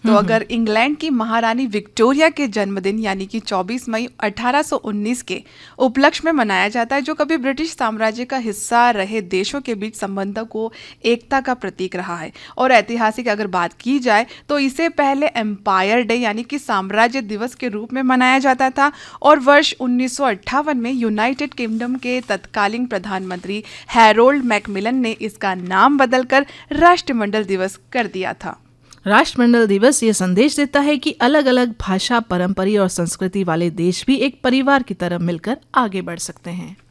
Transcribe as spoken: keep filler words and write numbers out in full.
तो अगर इंग्लैंड की महारानी विक्टोरिया के जन्मदिन यानी कि चौबीस मई अठारह सौ उन्नीस के उपलक्ष्य में मनाया जाता है, जो कभी ब्रिटिश साम्राज्य का हिस्सा रहे देशों के बीच संबंधों को एकता का प्रतीक रहा है। और ऐतिहासिक अगर बात की जाए तो इसे पहले एम्पायर डे यानी कि साम्राज्य दिवस के रूप में मनाया जाता था, और वर्ष उन्नीस सौ अट्ठावन में यूनाइटेड किंगडम के तत्कालीन प्रधानमंत्री हैरोल्ड मैकमिलन ने इसका नाम बदलकर राष्ट्रमंडल दिवस कर दिया था। राष्ट्रमंडल दिवस ये संदेश देता है कि अलग अलग भाषा, परंपरा और संस्कृति वाले देश भी एक परिवार की तरह मिलकर आगे बढ़ सकते हैं।